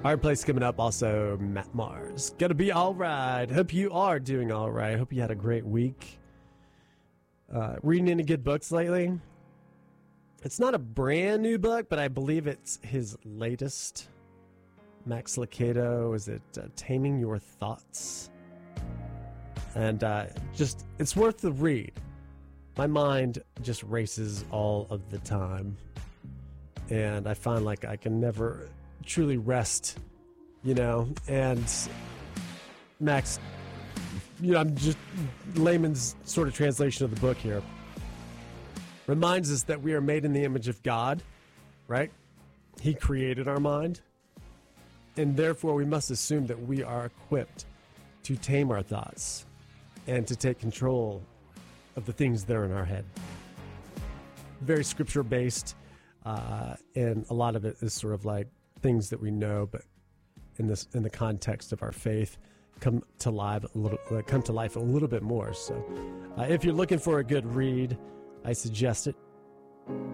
Hard Place coming up. Also, Matt Mars. Gonna be all right. Hope you are doing all right. Hope you had a great week. Reading any good books lately? It's not a brand new book, but I believe it's his latest. Max Lucado. Is it Taming Your Thoughts? And it's worth the read. My mind just races all of the time. And I find like I can never truly rest, and Max, I'm just layman's sort of translation of the book here, reminds us that we are made in the image of God, right? He created our mind, and therefore we must assume that we are equipped to tame our thoughts and to take control of the things that are in our head. Very scripture-based, and a lot of it is sort of like things that we know, but in the context of our faith, come to life a little bit more. So, if you're looking for a good read, I suggest it.